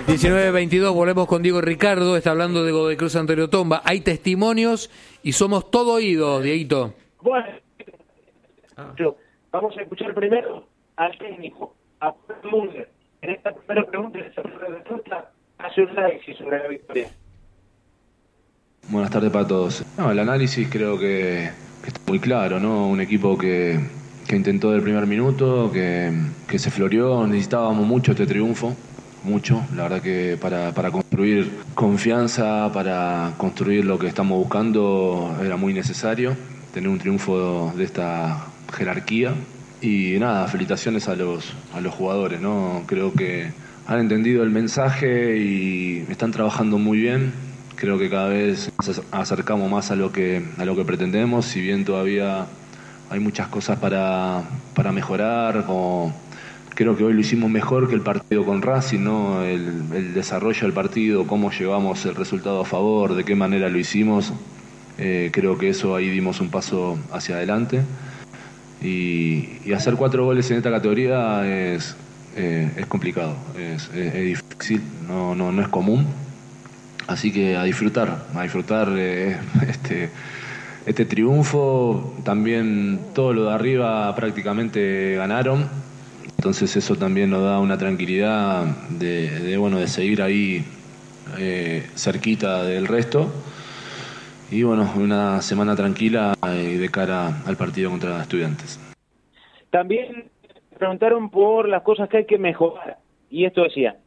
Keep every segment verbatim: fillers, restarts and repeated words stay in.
diecinueve veintidós, volvemos con Diego Ricardo, está hablando de Godoy Cruz Antonio Tomba. Hay testimonios y somos todo oídos, Dieguito. Bueno, ah. vamos a escuchar primero al técnico, a Pablo Munger. En esta primera pregunta sobre la respuesta, hace un análisis sobre la victoria. Buenas tardes para todos. No, el análisis creo que, que está muy claro, ¿no? Un equipo que, que intentó del primer minuto, que, que se floreó, necesitábamos mucho este triunfo. Mucho, la verdad que para, para construir confianza, para construir lo que estamos buscando era muy necesario tener un triunfo de esta jerarquía y nada, felicitaciones a los, a los jugadores, ¿no? Creo que han entendido el mensaje y están trabajando muy bien, creo que cada vez nos acercamos más a lo que, a lo que pretendemos, si bien todavía hay muchas cosas para, para mejorar, como creo que hoy lo hicimos mejor que el partido con Racing, ¿no? El, el desarrollo del partido, cómo llevamos el resultado a favor, de qué manera lo hicimos. Eh, creo que eso ahí dimos un paso hacia adelante. Y, y hacer cuatro goles en esta categoría es, eh, es complicado, es, es, es difícil, no, no, no es común. Así que a disfrutar, a disfrutar eh, este, este triunfo. También todo lo de arriba prácticamente ganaron. Entonces eso también nos da una tranquilidad de, de bueno de seguir ahí eh, cerquita del resto y bueno, una semana tranquila y de cara al partido contra Estudiantes. También preguntaron por las cosas que hay que mejorar y esto decía.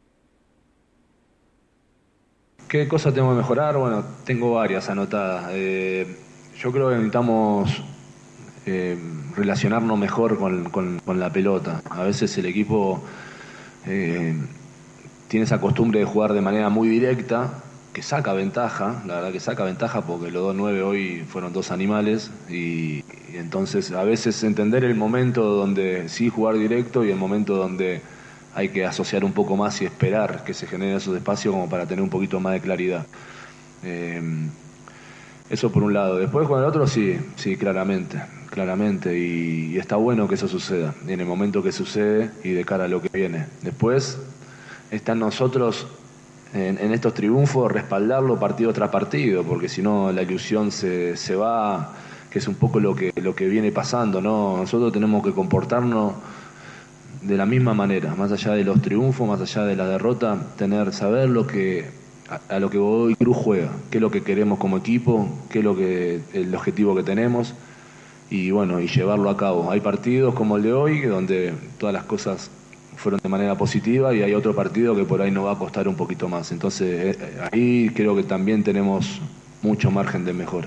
¿Qué cosas tengo que mejorar? Bueno, tengo varias anotadas. Eh, yo creo que necesitamos Eh, relacionarnos mejor con, con, con la pelota. A veces el equipo eh, tiene esa costumbre de jugar de manera muy directa, que saca ventaja, la verdad que saca ventaja porque los dos nueve hoy fueron dos animales y, y entonces a veces entender el momento donde sí jugar directo y el momento donde hay que asociar un poco más y esperar que se generen esos espacios como para tener un poquito más de claridad. Eh, eso por un lado. Después con el otro sí, sí, claramente. Claramente, y, y está bueno que eso suceda, y en el momento que sucede y de cara a lo que viene. Después está en nosotros, en, en estos triunfos, respaldarlo partido tras partido, porque si no la ilusión se, se va, que es un poco lo que, lo que viene pasando, ¿no? Nosotros tenemos que comportarnos de la misma manera, más allá de los triunfos, más allá de la derrota, tener, saber lo que, a, a lo que Godoy Cruz juega, qué es lo que queremos como equipo, qué es lo que, el objetivo que tenemos. Y bueno, y llevarlo a cabo. Hay partidos como el de hoy, donde todas las cosas fueron de manera positiva, y hay otro partido que por ahí nos va a costar un poquito más. Entonces, eh, ahí creo que también tenemos mucho margen de mejora.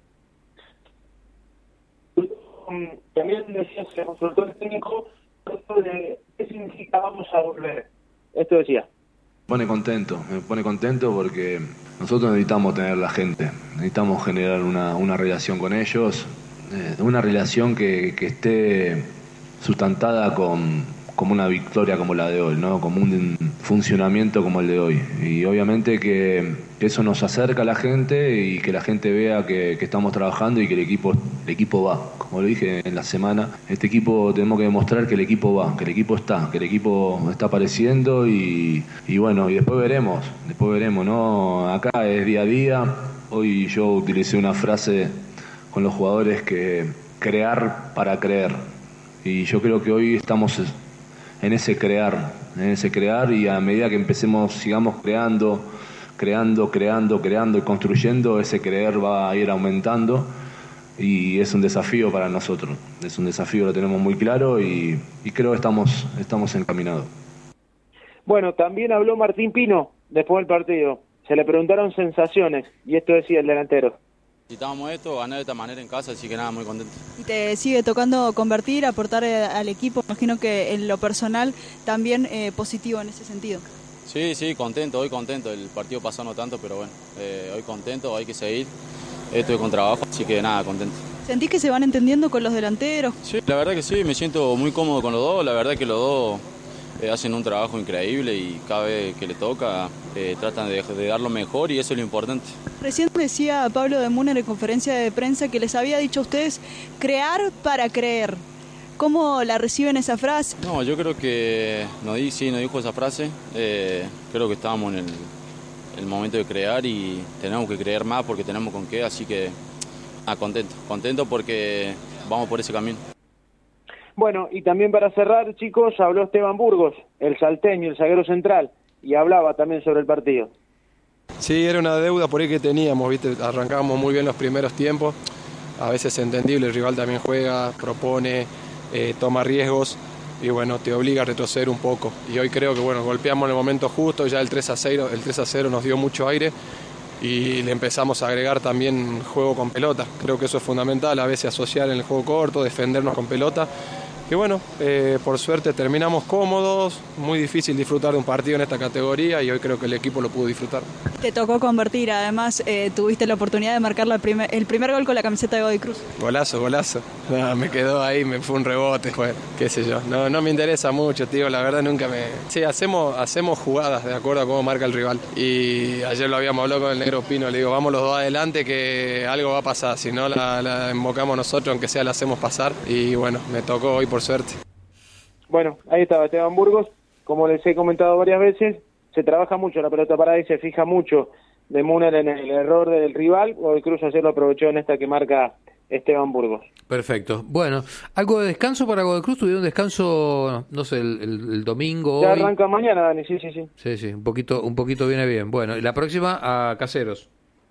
También decía, se consultó el técnico, de qué significa vamos a volver. Esto decía. Me pone contento, me pone contento porque nosotros necesitamos tener la gente, necesitamos generar una, una relación con ellos, una relación que, que esté sustentada con, como una victoria como la de hoy, ¿no? Como un funcionamiento como el de hoy. Y obviamente que, que eso nos acerca a la gente y que la gente vea que, que estamos trabajando y que el equipo, el equipo va. Como lo dije en la semana, este equipo tenemos que demostrar que el equipo va, que el equipo está, que el equipo está apareciendo y, y bueno, y después veremos, después veremos, ¿no? Acá es día a día. Hoy yo utilicé una frase con los jugadores que crear para creer, y yo creo que hoy estamos en ese crear, en ese crear, y a medida que empecemos, sigamos creando, creando, creando, creando y construyendo, ese creer va a ir aumentando y es un desafío para nosotros, es un desafío, lo tenemos muy claro y, y creo que estamos, estamos encaminados. Bueno, también habló Martín Pino después del partido, se le preguntaron sensaciones y esto decía el delantero. Necesitábamos esto, ganar de esta manera en casa, así que nada, muy contento. ¿Y te sigue tocando convertir, aportar al equipo? Imagino que en lo personal también eh, positivo en ese sentido. Sí, sí, contento, hoy contento. El partido pasado no tanto, pero bueno, eh, hoy contento, hay que seguir. Estoy con trabajo, así que nada, contento. ¿Sentís que se van entendiendo con los delanteros? Sí, la verdad que sí, me siento muy cómodo con los dos, la verdad que los dos eh, hacen un trabajo increíble y cada vez que le toca eh, tratan de, de dar lo mejor y eso es lo importante. Recién decía Pablo de Muner en conferencia de prensa que les había dicho a ustedes crear para creer. ¿Cómo la reciben esa frase? No, yo creo que nos di, sí, nos dijo esa frase. Eh, creo que estábamos en el, el momento de crear y tenemos que creer más porque tenemos con qué, así que ah, contento, contento porque vamos por ese camino. Bueno, y también para cerrar, chicos, habló Esteban Burgos, el salteño, el zaguero central, y hablaba también sobre el partido. Sí, era una deuda por ahí que teníamos, ¿viste? Arrancábamos muy bien los primeros tiempos, a veces es entendible, el rival también juega, propone, eh, toma riesgos y bueno, te obliga a retroceder un poco. Y hoy creo que bueno, golpeamos en el momento justo, ya el tres a cero, el tres a cero nos dio mucho aire y le empezamos a agregar también juego con pelota. Creo que eso es fundamental, a veces asociar en el juego corto, defendernos con pelota. Y bueno, eh, por suerte terminamos cómodos, muy difícil disfrutar de un partido en esta categoría y hoy creo que el equipo lo pudo disfrutar. Te tocó convertir, además eh, tuviste la oportunidad de marcar la primer, el primer gol con la camiseta de Godoy Cruz. Golazo, golazo. No, me quedó ahí, me fue un rebote, fue, qué sé yo. No, no me interesa mucho, tío, la verdad nunca me... Sí, hacemos, hacemos jugadas de acuerdo a cómo marca el rival. Y ayer lo habíamos hablado con el negro Pino, le digo, vamos los dos adelante que algo va a pasar, si no la, la invocamos nosotros, aunque sea la hacemos pasar. Y bueno, me tocó hoy por suerte. Bueno, ahí estaba Esteban Burgos, como les he comentado varias veces, se trabaja mucho la pelota parada y se fija mucho de Müller en el error del rival. Godoy Cruz ayer lo aprovechó en esta que marca Esteban Burgos. Perfecto. Bueno, ¿algo de descanso para Godoy Cruz? ¿Tuvieron descanso, no sé, el, el, el domingo? Ya hoy? arranca mañana, Dani, sí, sí, sí. Sí, sí, un poquito, un poquito viene bien. Bueno, y la próxima a Caseros.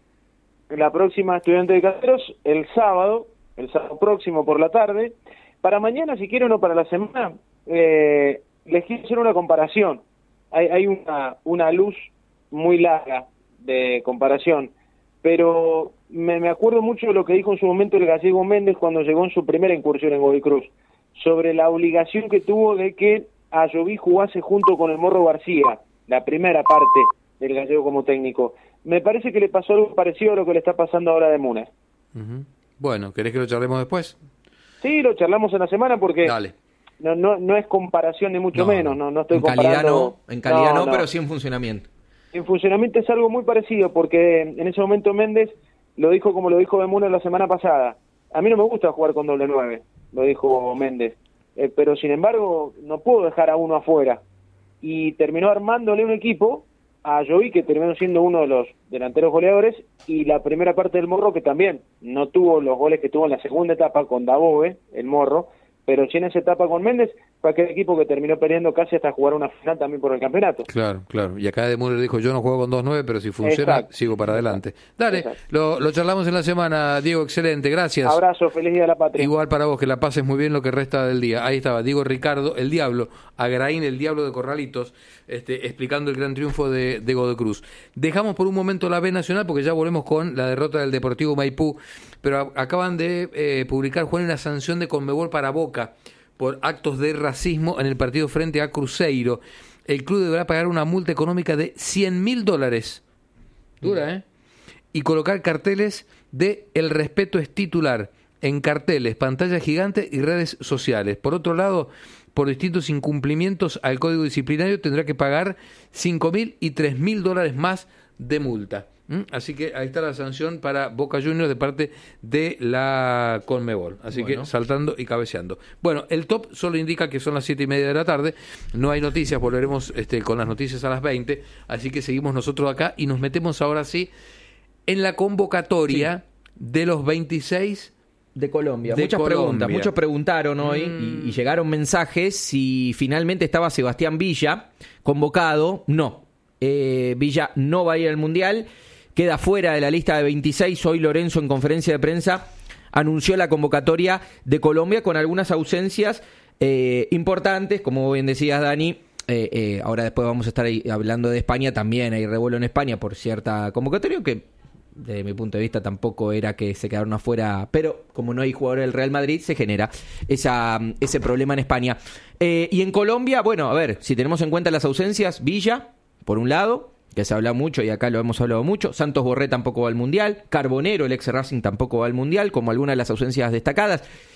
La próxima Estudiante de Caseros, el sábado, el sábado próximo por la tarde. Para mañana, si quieren, o para la semana, eh, les quiero hacer una comparación. Hay, hay una, una luz muy larga de comparación, pero me, me acuerdo mucho de lo que dijo en su momento el gallego Méndez cuando llegó en su primera incursión en Godoy Cruz, sobre la obligación que tuvo de que Ayoví jugase junto con el Morro García, la primera parte del gallego como técnico. Me parece que le pasó algo parecido a lo que le está pasando ahora de Müller. Uh-huh. Bueno, ¿querés que lo charlemos después? Sí, lo charlamos en la semana porque Dale. No, no, no es comparación ni mucho no, menos, no, no estoy en calidad comparando. no, en calidad no, no, no, pero sí en funcionamiento. En funcionamiento es algo muy parecido porque en ese momento Méndez lo dijo como lo dijo Müller la semana pasada. A mí no me gusta jugar con doble nueve, lo dijo Méndez, eh, pero sin embargo no puedo dejar a uno afuera. Y terminó armándole un equipo a Ayoví, que terminó siendo uno de los delanteros goleadores, y la primera parte del Morro, que también no tuvo los goles que tuvo en la segunda etapa con Dabove, el Morro, pero sí en esa etapa con Méndez fue aquel equipo que terminó perdiendo casi hasta jugar una final también por el campeonato. Claro, claro. Y acá de Müller dijo, yo no juego con dos nueve, pero si funciona, exacto, sigo para adelante. Dale, lo, lo charlamos en la semana, Diego, excelente, gracias. Abrazo, feliz día de la patria. Igual para vos, que la pases muy bien lo que resta del día. Ahí estaba, Diego Ricardo, el Diablo, Agraín, el Diablo de Corralitos, este, explicando el gran triunfo de, de Godoy Cruz. Dejamos por un momento la B Nacional, porque ya volvemos con la derrota del Deportivo Maipú, pero a, acaban de eh, publicar, Juan, una sanción de Conmebol para Boca por actos de racismo en el partido frente a Cruzeiro. El club deberá pagar una multa económica de cien mil dólares. Dura, ¿eh? Y colocar carteles de El respeto es titular en carteles, pantalla gigante y redes sociales. Por otro lado, por distintos incumplimientos al código disciplinario tendrá que pagar cinco mil y tres mil dólares más de multa. ¿Mm? Así que ahí está la sanción para Boca Juniors de parte de la Conmebol. Así bueno. que saltando y cabeceando. Bueno, el top solo indica que son las siete y media de la tarde. No hay noticias, volveremos este, con las noticias a las veinte. Así que seguimos nosotros acá y nos metemos ahora sí en la convocatoria sí. de los veintiséis de Colombia. De Muchas Colombia. preguntas, muchos preguntaron hoy mm. y, y llegaron mensajes si finalmente estaba Sebastián Villa convocado. No, eh, Villa no va a ir al Mundial. Queda fuera de la lista de veintiséis. Hoy Lorenzo en conferencia de prensa anunció la convocatoria de Colombia con algunas ausencias eh, importantes, como bien decías, Dani. Eh, eh, ahora después vamos a estar ahí hablando de España. También hay revuelo en España por cierta convocatoria que desde mi punto de vista tampoco era que se quedaron afuera, pero como no hay jugadores del Real Madrid se genera esa, ese problema en España. Eh, y en Colombia, bueno, a ver, si tenemos en cuenta las ausencias, Villa, por un lado, que se habla mucho y acá lo hemos hablado mucho. Santos Borré tampoco va al Mundial. Carbonero, el ex Racing, tampoco va al Mundial, como algunas de las ausencias destacadas.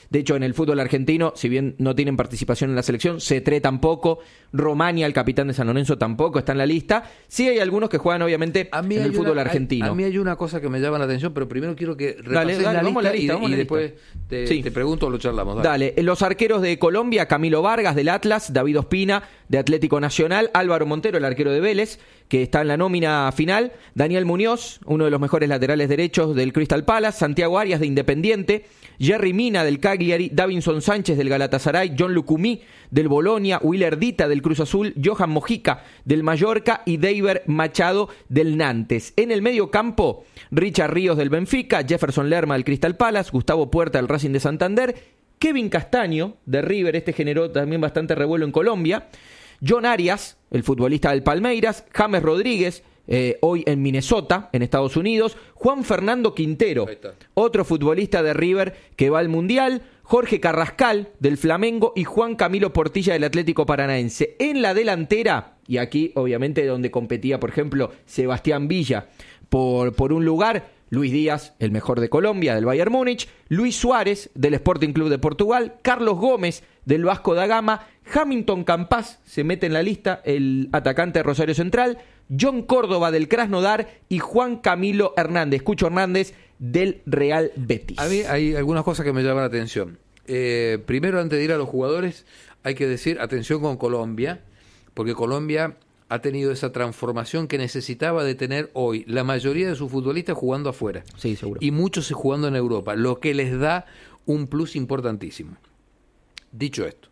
De hecho, en el fútbol argentino, si bien no tienen participación en la selección, Cetré tampoco, Romania, el capitán de San Lorenzo, tampoco está en la lista. Sí hay algunos que juegan, obviamente, en el fútbol una, argentino. Hay, a mí hay una cosa que me llama la atención, pero primero quiero que repases dale, dale, la, vamos lista la lista, y, vamos y la después lista. te, Sí. te pregunto o lo charlamos. Dale. Dale, los arqueros de Colombia, Camilo Vargas del Atlas, David Ospina de Atlético Nacional, Álvaro Montero, el arquero de Vélez, que está en la nómina final, Daniel Muñoz, uno de los mejores laterales derechos del Crystal Palace, Santiago Arias de Independiente, Jerry Mina del Cagliari, Davinson Sánchez del Galatasaray, John Lucumí del Bolonia, Willer Dita del Cruz Azul, Johan Mojica del Mallorca y David Machado del Nantes. En el medio campo, Richard Ríos del Benfica, Jefferson Lerma del Crystal Palace, Gustavo Puerta del Racing de Santander, Kevin Castaño de River, este generó también bastante revuelo en Colombia, John Arias, el futbolista del Palmeiras, James Rodríguez, eh, hoy en Minnesota, en Estados Unidos, Juan Fernando Quintero, otro futbolista de River que va al Mundial, Jorge Carrascal del Flamengo y Juan Camilo Portilla del Atlético Paranaense. En la delantera, y aquí obviamente donde competía, por ejemplo, Sebastián Villa por, por un lugar, Luis Díaz, el mejor de Colombia, del Bayern Múnich, Luis Suárez, del Sporting Club de Portugal, Carlos Gómez, del Vasco da Gama, Hamilton Campas, se mete en la lista, el atacante de Rosario Central, John Córdoba, del Krasnodar, y Juan Camilo Hernández, Cucho Hernández, del Real Betis. A mí hay algunas cosas que me llaman la atención. Eh, primero, antes de ir a los jugadores, hay que decir, atención con Colombia, porque Colombia ha tenido esa transformación que necesitaba de tener hoy la mayoría de sus futbolistas jugando afuera. Sí, seguro. Y muchos jugando en Europa, lo que les da un plus importantísimo. Dicho esto,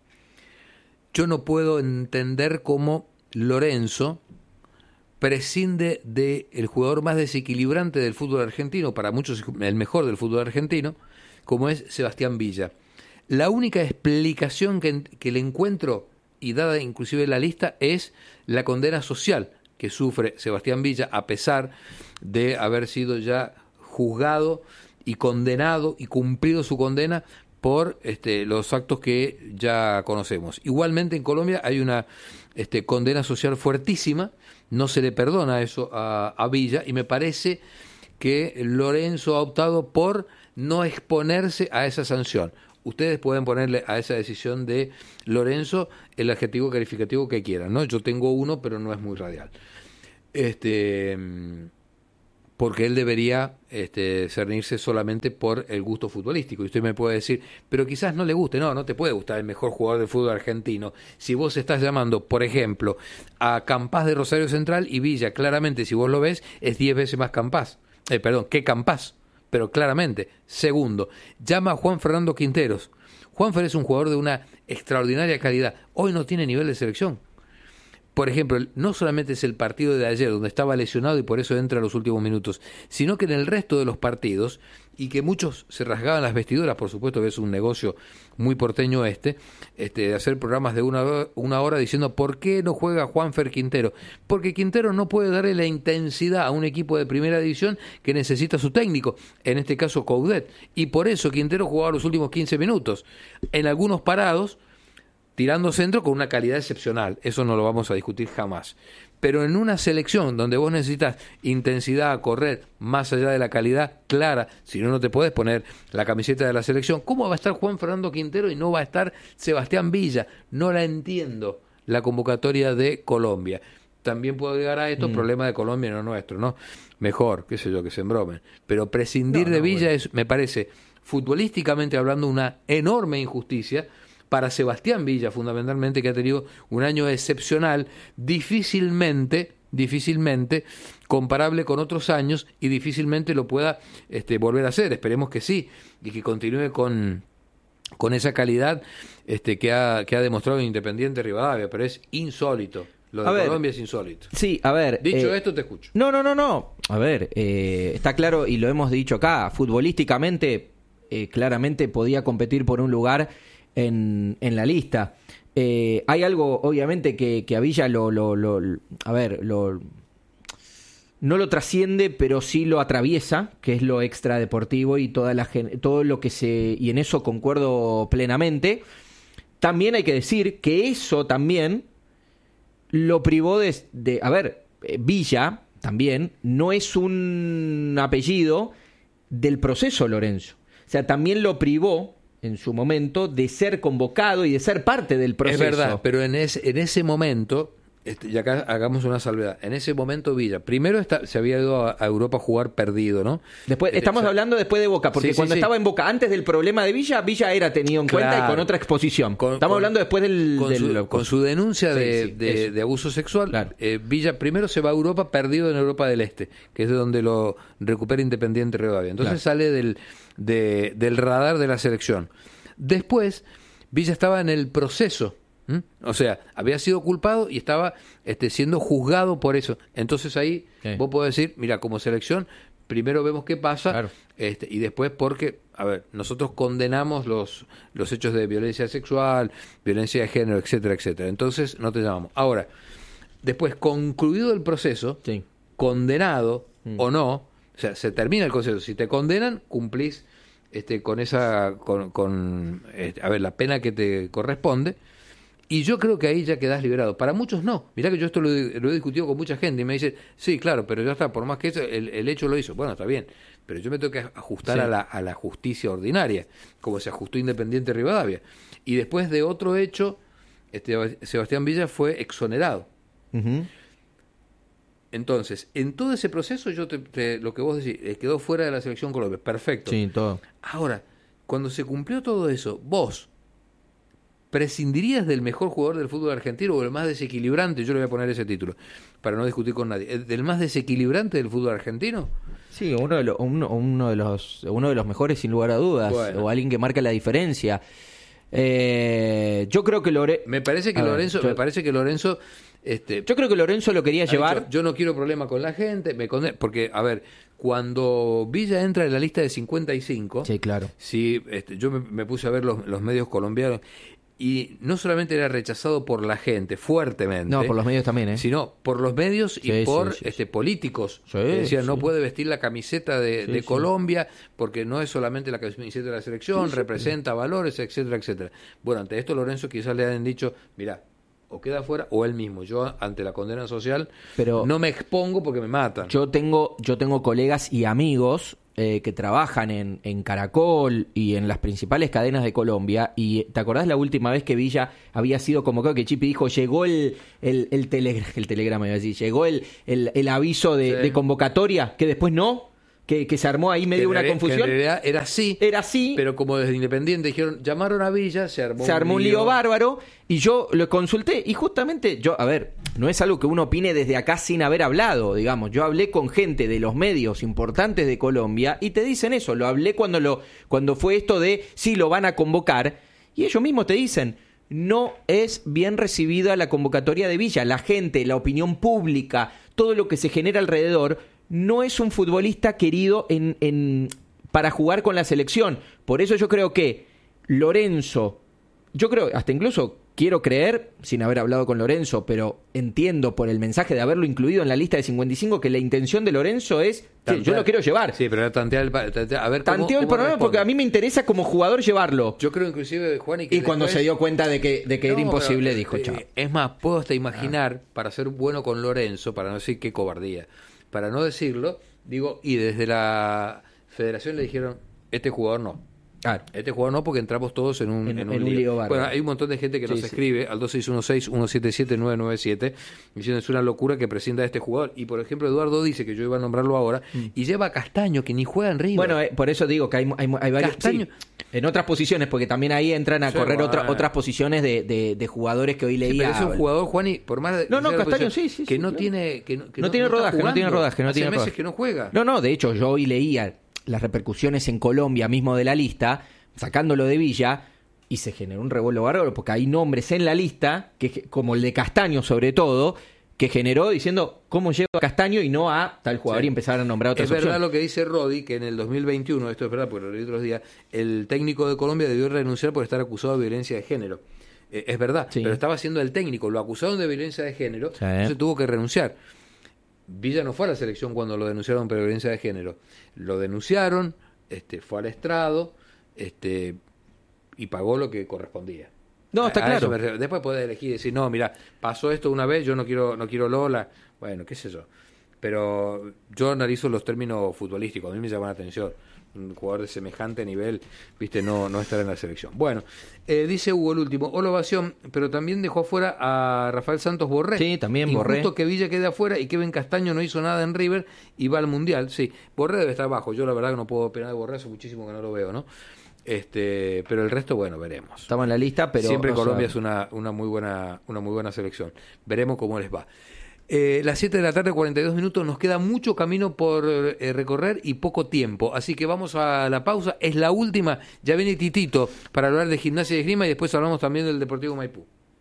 yo no puedo entender cómo Lorenzo prescinde del jugador más desequilibrante del fútbol argentino, para muchos el mejor del fútbol argentino, como es Sebastián Villa. La única explicación que, que le encuentro, y dada inclusive la lista, es la condena social que sufre Sebastián Villa, a pesar de haber sido ya juzgado y condenado y cumplido su condena por este, los actos que ya conocemos. Igualmente en Colombia hay una este, condena social fuertísima, no se le perdona eso a, a Villa, y me parece que Lorenzo ha optado por no exponerse a esa sanción. Ustedes pueden ponerle a esa decisión de Lorenzo el adjetivo calificativo que quieran, ¿no? Yo tengo uno, pero no es muy radial. Este, porque él debería este, cernirse solamente por el gusto futbolístico. Y usted me puede decir, pero quizás no le guste. No, no te puede gustar el mejor jugador del fútbol argentino. Si vos estás llamando, por ejemplo, a Campas de Rosario Central, y Villa, claramente, si vos lo ves, es diez veces más Campas. Eh, perdón, que Campas. Pero claramente. Segundo, llama a Juan Fernando Quinteros. Juanfer es un jugador de una extraordinaria calidad. Hoy no tiene nivel de selección. Por ejemplo, no solamente es el partido de ayer, donde estaba lesionado y por eso entra a los últimos minutos, sino que en el resto de los partidos, y que muchos se rasgaban las vestiduras, por supuesto que es un negocio muy porteño este, este de hacer programas de una, una hora diciendo ¿por qué no juega Juanfer Quintero? Porque Quintero no puede darle la intensidad a un equipo de primera división que necesita su técnico, en este caso Coudet, y por eso Quintero jugaba los últimos quince minutos, en algunos parados, tirando centro con una calidad excepcional, eso no lo vamos a discutir jamás. Pero en una selección donde vos necesitas intensidad, correr, más allá de la calidad clara, si no, no te podés poner la camiseta de la selección. ¿Cómo va a estar Juan Fernando Quintero y no va a estar Sebastián Villa? No la entiendo, la convocatoria de Colombia. También puedo llegar a esto, mm. problema de Colombia, no nuestro, ¿no? Mejor, qué sé yo, que se embromen. Pero prescindir no, no, de Villa bueno. es, me parece, futbolísticamente hablando, una enorme injusticia para Sebastián Villa, fundamentalmente, que ha tenido un año excepcional, difícilmente, difícilmente comparable con otros años, y difícilmente lo pueda este, volver a hacer. Esperemos que sí, y que continúe con, con esa calidad este, que, ha, que ha demostrado en Independiente Rivadavia, pero es insólito. Lo de a Colombia ver, es insólito. Sí, a ver. Dicho eh, esto, te escucho. No, no, no, no. A ver, eh, está claro, y lo hemos dicho acá, futbolísticamente, eh, claramente podía competir por un lugar En, en la lista. Eh, hay algo, obviamente, que, que a Villa lo, lo, lo, a ver, lo, no lo trasciende, pero sí lo atraviesa, que es lo extradeportivo y toda la, todo lo que se, y en eso concuerdo plenamente. También hay que decir que eso también lo privó de, de a ver, Villa también no es un apellido del proceso Lorenzo. O sea, también lo privó en su momento de ser convocado y de ser parte del proceso. Es verdad, pero en ese, en ese momento, este, y acá hagamos una salvedad, en ese momento Villa, primero está, se había ido a, a Europa a jugar perdido, ¿no? Después, Eh, estamos o sea, hablando después de Boca, porque sí, sí, cuando sí. estaba en Boca, antes del problema de Villa, Villa era tenido en Claro. cuenta y con otra exposición. Con- estamos con- hablando después del... con, del- su, con su denuncia Sí, de, sí, de- eso. de abuso sexual, Claro. eh, Villa primero se va a Europa perdido en Europa del Este, que es de donde lo recupera Independiente Rivadavia. Entonces Claro. sale del, de- del radar de la selección. Después, Villa estaba en el proceso. ¿m? O sea, había sido culpado y estaba este, siendo juzgado por eso. Entonces ahí Sí. vos podés decir, mira, como selección, primero vemos qué pasa Claro. este, y después porque, a ver, nosotros condenamos los, los hechos de violencia sexual, violencia de género, etcétera, etcétera. Entonces no te llamamos. Ahora, después, concluido el proceso, Sí. condenado Mm. o no, o sea, se termina el proceso. Si te condenan, cumplís este, con esa, con, con este, a ver, la pena que te corresponde. Y yo creo que ahí ya quedás liberado. Para muchos no. Mirá que yo esto lo, he- lo he discutido con mucha gente y me dicen, sí, claro, pero ya está, por más que eso, el, el hecho lo hizo. Bueno, está bien, pero yo me tengo que ajustar Sí. a, la, a la justicia ordinaria, como se ajustó Independiente Rivadavia. Y después de otro hecho, este, Sebastián Villa fue exonerado. Ujú. Entonces, en todo ese proceso, yo te, te- lo que vos decís, eh, quedó fuera de la selección Colombia. Perfecto. Sí, todo. Ahora, cuando se cumplió todo eso, vos prescindirías del mejor jugador del fútbol argentino o el más desequilibrante, yo le voy a poner ese título, para no discutir con nadie, ¿el- del más desequilibrante del fútbol argentino? Sí, uno de, los, uno, uno de los uno de los mejores sin lugar a dudas, Bueno. o alguien que marca la diferencia. Eh, yo creo que Lore... Me parece que A ver, Lorenzo, yo- me parece que Lorenzo, este, Yo creo que Lorenzo lo quería ha llevar... dicho, yo no quiero problema con la gente, me conde- porque, a ver, cuando Villa entra en la lista de cincuenta y cinco, Sí, claro. sí, este, yo me, me puse a ver los, los medios colombianos y no solamente era rechazado por la gente, fuertemente, No, por los medios también, ¿eh? sino por los medios y Sí, por sí, sí, este políticos Sí, que decían no sí. puede vestir la camiseta de, Sí, de sí. Colombia porque no es solamente la camiseta de la selección, Sí, sí. representa valores, etcétera, etcétera. Bueno, ante esto Lorenzo quizás le han dicho, mira, o queda fuera o él mismo. Yo ante la condena social Pero no me expongo porque me matan. Yo tengo, yo tengo colegas y amigos eh, que trabajan en, en Caracol y en las principales cadenas de Colombia. Y ¿te acordás la última vez que Villa había sido convocado? Que Chipi dijo, llegó el, el, el, telegra- el telegrama, iba a decir, llegó el, el, el aviso de, Sí. de convocatoria, que después no, que, que se armó ahí Que medio en una realidad- que confusión. en realidad era así, Era así. pero como desde Independiente dijeron, llamaron a Villa, se armó Se armó un lío bárbaro y yo lo consulté y justamente yo, a ver, no es algo que uno opine desde acá sin haber hablado, digamos, yo hablé con gente de los medios importantes de Colombia y te dicen eso, lo hablé cuando lo cuando fue esto de sí lo van a convocar y ellos mismos te dicen, no es bien recibida la convocatoria de Villa, la gente, la opinión pública, todo lo que se genera alrededor no es un futbolista querido en, en para jugar con la selección. Por eso yo creo que Lorenzo, yo creo, hasta incluso quiero creer, sin haber hablado con Lorenzo, pero entiendo por el mensaje de haberlo incluido en la lista de cincuenta y cinco que la intención de Lorenzo es que Tantear. yo lo quiero llevar. Sí, pero era tantear el... pa- tantear- a ver cómo- Tanteo el cómo programa porque responde. a mí me interesa como jugador llevarlo. Yo creo inclusive, Juan, y que Y cuando después- se dio cuenta de que, de que era No, imposible, pero, dijo, eh, chao. Es más, puedo hasta imaginar, para ser bueno con Lorenzo, para no decir qué cobardía, para no decirlo, digo, y desde la federación le dijeron, este jugador no. Claro. Este jugador no, porque entramos todos en un, En- en un en un lío. lío bárbaro. Bueno, hay un montón de gente que Sí, nos sí. escribe al dos seis uno seis, uno siete siete, nueve nueve siete diciendo es una locura que prescinda de este jugador. Y por ejemplo, Eduardo dice que yo iba a nombrarlo ahora y lleva a Castaño, que ni juega en River. Mm. Bueno, eh, por eso digo que hay, hay, hay varios... Castaño. sí, en otras posiciones, porque también ahí entran a Sí, correr bueno. otra- otras posiciones de, de, de jugadores que hoy Sí, leía. pero es un jugador, Juan, y por más de- No, no, de- Castaño, sí, sí, que sí, no claro. tiene que no, que No tiene está rodaje, no tiene jugando. rodaje, no Hace tiene meses rodaje. que no juega. No, no, de hecho yo hoy leía las repercusiones en Colombia mismo de la lista, sacándolo de Villa, y se generó un revuelo bárbaro, porque hay nombres en la lista, que como el de Castaño sobre todo, que generó diciendo cómo lleva a Castaño y no a tal jugador Sí. y empezaron a nombrar otras Es verdad opciones. lo que dice Rodi, que en el dos mil veintiuno, esto es verdad porque lo leí otros días, el técnico de Colombia debió renunciar por estar acusado de violencia de género. Eh, es verdad, Sí. pero estaba siendo el técnico, lo acusaron de violencia de género, Sí. entonces tuvo que renunciar. Villa no fue a la selección cuando lo denunciaron por violencia de género. Lo denunciaron, este, fue al estrado, este, y pagó lo que correspondía. No, está A- a eso claro. me refiero. Después podés elegir y decir, no, mira, pasó esto una vez, yo no quiero, no quiero Lola. Bueno, qué sé yo. pero yo analizo los términos futbolísticos, a mí me llaman la atención. Un jugador de semejante nivel, viste, no, no estar en la selección. Bueno, eh, dice Hugo el último, Ola ovación, pero también dejó afuera a Rafael Santos Borré. Sí, también Borré. Injusto que Villa quede afuera y Kevin Castaño no hizo nada en River y va al Mundial. Sí, Borré debe estar bajo. Yo la verdad que no puedo opinar de Borré, hace muchísimo que no lo veo, ¿no? Este, pero el resto, bueno, veremos. Estaba en la lista, pero siempre no Colombia sabe. es una, una muy buena, una muy buena selección. Veremos cómo les va. Eh, las siete de la tarde, cuarenta y dos minutos, nos queda mucho camino por eh, recorrer y poco tiempo, así que vamos a la pausa, es la última, ya viene Titito para hablar de Gimnasia y Esgrima y después hablamos también del Deportivo Maipú.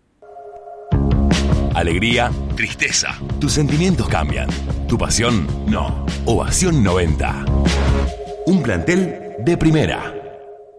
Alegría, tristeza, tus sentimientos cambian, tu pasión no. Ovación noventa, un plantel de primera.